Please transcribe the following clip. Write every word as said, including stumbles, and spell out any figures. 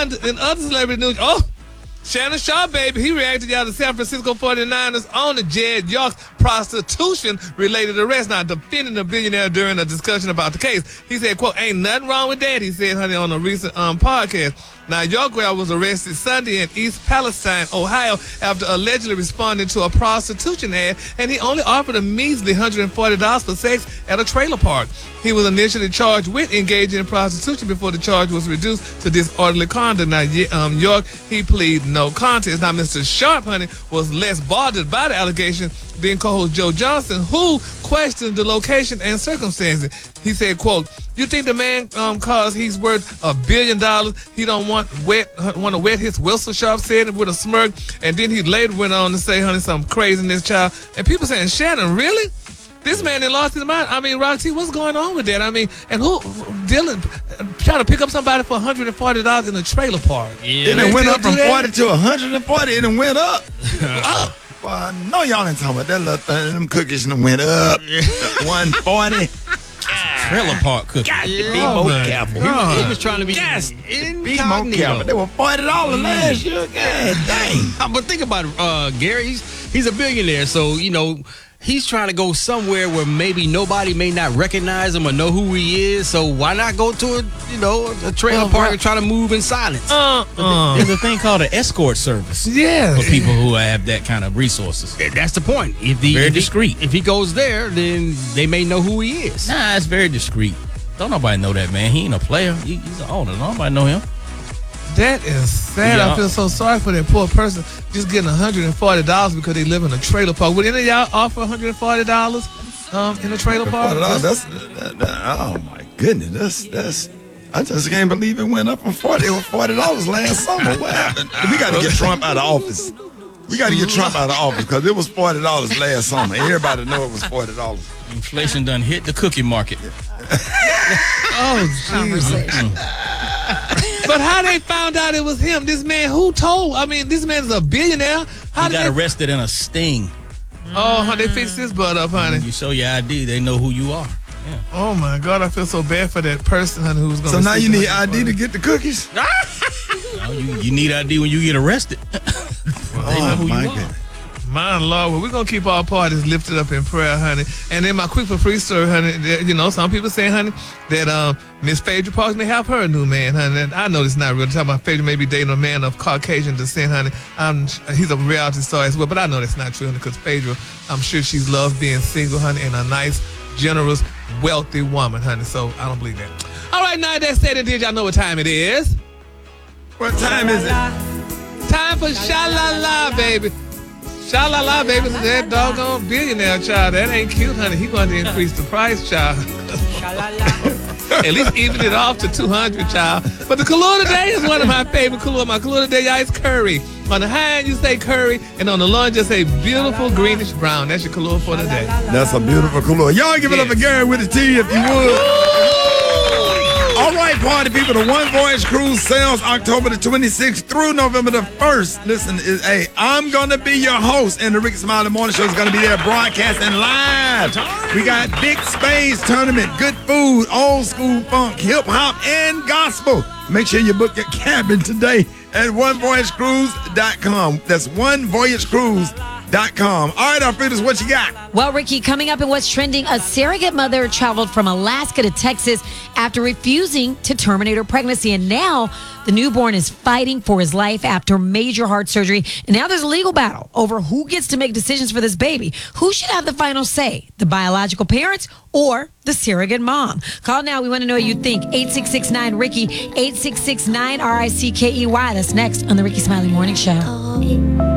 on in other celebrity news. Oh, Shannon Sharp, baby, he reacted y'all to San Francisco forty-niners owner Jed York's prostitution-related arrest. Now, defending the billionaire during a discussion about the case, he said, quote, ain't nothing wrong with that, he said, honey, on a recent um, podcast. Now, Yorkwell was arrested Sunday in East Palestine, Ohio, after allegedly responding to a prostitution ad, and he only offered a measly one hundred forty dollars for sex at a trailer park. He was initially charged with engaging in prostitution before the charge was reduced to disorderly conduct. Now, um, York, he pleaded no contest. Now, Mister Sharp, honey, was less bothered by the allegation than co-host Joe Johnson, who questioned the location and circumstances. He said, quote, you think the man, um, cause he's worth a billion dollars, he don't want wet, want to wet his whistle, Sharp said with a smirk. And then he later went on to say, honey, some craziness, child. And people saying, Shannon, really? This man that lost his mind. I mean, Roxy, what's going on with that? I mean, and who, Dylan, trying to pick up somebody for one hundred forty dollars in a trailer park. Yeah. It went up from forty to one hundred forty. It done went up. Up. Well, I know y'all ain't talking about that little thing. Them cookies done went up. one forty. Trailer park cookies. Got to be more careful. He, he was trying to be Yes, incognito. be more careful. They were forty dollars last year. God dang. But think about it, uh, Gary. He's, he's a billionaire, so, you know, he's trying to go somewhere where maybe nobody may not recognize him or know who he is. So why not go to a, you know, a trailer Well, park right. and try to move in silence? Uh, uh. There's a thing called an escort service. Yeah. For people who have that kind of resources. That's the point. If the, Very if he- discreet. If he goes there, then they may know who he is. Nah, it's very discreet. Don't nobody know that man. He ain't a player. He, he's an owner. Nobody know him. That is sad. Yeah. I feel so sorry for that poor person just getting one hundred forty dollars because they live in a trailer park. Would any of y'all offer one hundred forty dollars um, in a trailer park? forty dollars, that's, that, that, oh my goodness, that's, that's, I just can't believe it went up from forty. It was forty dollars last summer. What happened? We got to get Trump out of office. We got to get Trump out of office because it was forty dollars last summer. Everybody know it was forty dollars. Inflation done hit the cookie market. Oh, Jesus. But how they found out it was him? This man, who told? I mean, this man is a billionaire. How He did got they? arrested in a sting. Oh, how they fixed his butt up, honey. You show your I D, they know who you are. Yeah. Oh my God, I feel so bad for that person, honey, who's going So to. now you need I D to get the cookies? No, you, you need I D when you get arrested. They know Oh who my you are. goodness. My Lord, well, we're going to keep our parties lifted up in prayer, honey. And then my quick for free story, honey, that, you know, some people say, honey, that um, Miss Phaedra Parks may have her new man, honey. And I know this is not real. Talking about Phaedra may be dating a man of Caucasian descent, honey. Um, he's a reality star as well, but I know that's not true, honey, because Phaedra, I'm sure she's loved being single, honey, and a nice, generous, wealthy woman, honey. So I don't believe that. All right, now that said and did, y'all know what time it is. What time is it? Time for Sha-La-La, baby. Sha-La-La, baby, that doggone billionaire child. That ain't cute, honey. He going to increase the price, child. At least even it off to two hundred, child. But the Kahlua today is one of my favorite Kahlua. My Kahlua today, y'all, is curry. On the high end, you say curry, and on the low end, just say beautiful greenish brown. That's your Kahlua for today. That's a beautiful Kahlua. Y'all give it up for Gary with the tea if you would. All right, party people, the One Voyage Cruise sails October the twenty-sixth through November the first. Listen, is, hey, I'm going to be your host, and the Ricky Smiley Morning Show is going to be there broadcasting live. We got big space tournament, good food, old school funk, hip hop, and gospel. Make sure you book your cabin today at one voyage cruise dot com. That's one voyage cruise dot com. All right, Alfredo, what you got? Well, Ricky, coming up in what's trending, a surrogate mother traveled from Alaska to Texas after refusing to terminate her pregnancy. And now the newborn is fighting for his life after major heart surgery. And now there's a legal battle over who gets to make decisions for this baby. Who should have the final say, the biological parents or the surrogate mom? Call now. We want to know what you think. eight six six nine Ricky, eight six six nine R I C K E Y. That's next on the Ricky Smiley Morning Show.